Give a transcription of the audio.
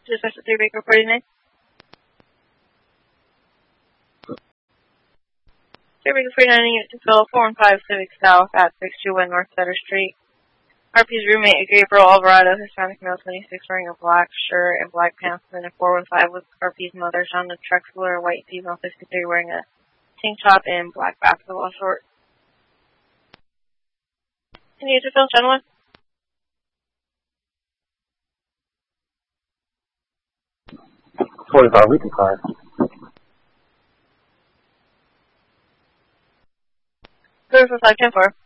Just Special 3 Baker reporting in. 3 Baker 49 unit to fill 415 Civic South at 621 North Sutter Street. RP's roommate, Gabriel Alvarado, Hispanic male, 26, wearing a black shirt and black pants, and a 415 with RP's mother, Shonda Trexler, white female, 63, wearing a tank top and black basketball shorts. Continue to fill, gentlemen. 45, we can fire. 045, 10-4.